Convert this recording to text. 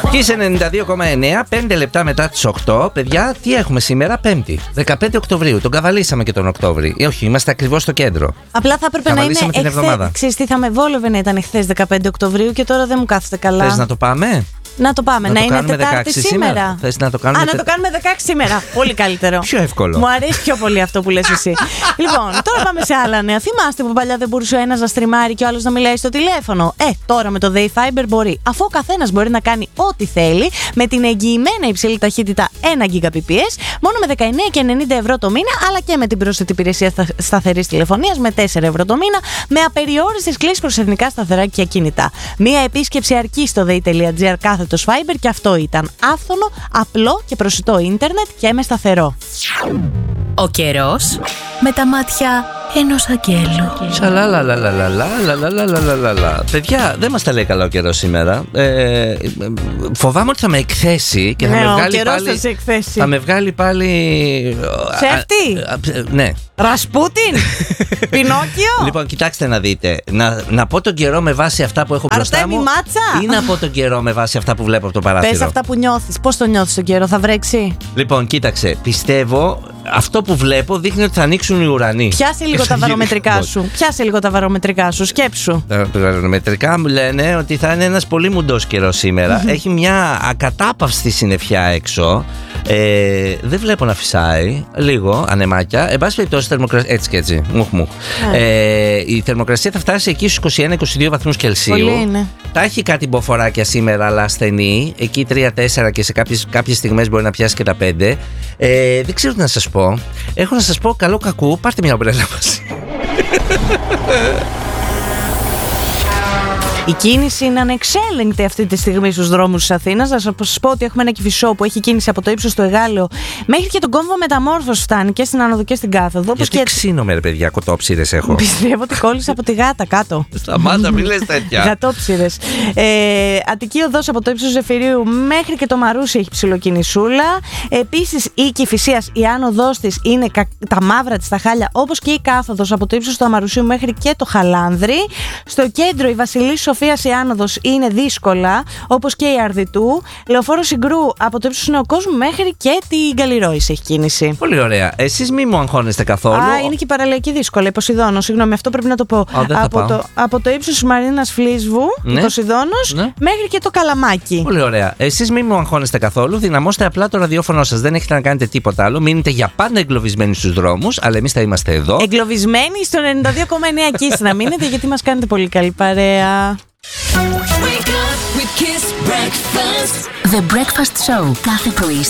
Kiss 92,9, 5 λεπτά μετά τις 8. Παιδιά, τι έχουμε σήμερα, Πέμπτη, 15 Οκτωβρίου. Τον καβαλήσαμε και τον Οκτώβρη. Όχι, είμαστε ακριβώς στο κέντρο. Απλά θα έπρεπε να είναι εχθές. Ξέρεις τι, θα με βόλευε να ήταν εχθές 15 Οκτωβρίου και τώρα δεν μου κάθεται καλά. Θες να το πάμε? Να το πάμε, να είναι Τετάρτη σήμερα. Θες να το κάνουμε? Να το κάνουμε 16 σήμερα. Πολύ καλύτερο. Πιο εύκολο. Μου αρέσει πιο πολύ αυτό που λες εσύ. Λοιπόν, τώρα πάμε σε άλλα νέα. Θυμάστε που παλιά δεν μπορούσε ο ένας να στριμάρει και ο άλλος να μιλάει στο τηλέφωνο? Τώρα με το Day Fiber μπορεί. Αφού ο καθένας μπορεί να κάνει ό,τι θέλει, με την εγγυημένα υψηλή ταχύτητα 1 Gbps, μόνο με 19,90€ το μήνα, αλλά και με την πρόσθετη υπηρεσία σταθερής τηλεφωνίας με 4€ το μήνα, με απεριόριστες κλήσεις προς εθνικά σταθερά και κινητά. Μία επίσκεψη αρκεί στο day.gr κάθετος Fiber και αυτό ήταν. Άφθονο, απλό και προσιτό ίντερνετ και με σταθερό. Ο καιρός με τα μάτια ενός αγγέλου. Σαλαλαλαλαλαλαλαλαλαλαλα. Παιδιά, δεν μας τα λέει καλά ο καιρός σήμερα. Φοβάμαι ότι θα με εκθέσει και θα με βγάλει πάλι. Θα με βγάλει πάλι. Ψεύτη! Ναι. Ρασπούτιν! Πινόκιο! Λοιπόν, κοιτάξτε να δείτε. Να πω τον καιρό με βάση αυτά που έχω μπροστά μου. Μάτσα! Ή να πω τον καιρό με βάση αυτά που βλέπω από το παράθυρο? Πες αυτά που νιώθεις. Πώς το νιώθεις τον καιρό, θα βρέξει? Λοιπόν, κοίταξε. Πιστεύω αυτό που βλέπω δείχνει ότι θα ανοίξουν οι ουρανοί. Πιάσε λίγο τα βαρομετρικά σου. Πιάσε λίγο τα βαρομετρικά σου. Σκέψου. Τα βαρομετρικά μου λένε ότι θα είναι ένας πολύ μουντός καιρός σήμερα. Έχει μια ακατάπαυστη συννεφιά έξω. Δεν βλέπω να φυσάει. Λίγο ανεμάκια. Εν πάση περιπτώσει, έτσι και έτσι. Η θερμοκρασία θα φτάσει εκεί στους 21-22 βαθμούς Κελσίου. Πολύ είναι. Θα έχει κάτι μποφοράκια σήμερα, αλλά ασθενή. Εκεί 3-4 και σε κάποιες στιγμές μπορεί να πιάσει και τα 5. Δεν ξέρω τι να σας πω. Έχω να σας πω καλό κακού. Πάρτε μια ομπρέλα μας. Η κίνηση είναι ανεξέλεγκτη αυτή τη στιγμή στους δρόμους της Αθήνας. Να σας πω ότι έχουμε ένα Κηφισό που έχει κίνηση από το ύψος του Εγάλεο μέχρι και τον κόμβο Μεταμόρφωσης φτάνει και στην άνοδο και στην κάθοδο. Γιατί ξύνομαι ρε παιδιά, κοτόψιρες έχω. Πιστεύω ότι κόλλησε από τη γάτα κάτω. Σταμάτα, μην λες τέτοια. Γατόψιρες. Αττική οδός από το ύψος Ζεφυρίου μέχρι και το Μαρούσι έχει ψιλοκινησούλα. Επίσης η Κηφισίας, η άνοδός της είναι τα μαύρα της, τα χάλια, όπως και η κάθοδος από το ύψος του Αμαρουσίου μέχρι και το Χαλάνδρη. Στο κέντρο η Βασιλής Σοφίας η άνοδος είναι δύσκολα, όπως και η Αρδιτού. Λεωφόρο Συγκρού από το ύψος του Νεοκόσμου μέχρι και την Καλλιρόης έχει κίνηση. Πολύ ωραία. Εσείς μη μου αγχώνεστε καθόλου. Είναι και η παραλιακή δύσκολα. Η Ποσειδώνος, συγγνώμη, αυτό πρέπει να το πω. Από το ύψος της Μαρίνας Φλίσβου, η Ποσειδώνος, μέχρι και το Καλαμάκι. Πολύ ωραία. Εσείς μη μου αγχώνεστε καθόλου. Δυναμώστε απλά το ραδιόφωνο σας. Δεν έχετε να κάνετε τίποτα άλλο. Μείνετε για πάντα εγκλωβισμένοι στους δρόμους, αλλά εμείς θα είμαστε εδώ. Εγκλωβισμένοι στο 92,9 Kiss να μείνετε, γιατί μας κάνετε πολύ καλή παρέα. The Breakfast Show κάθε πρωί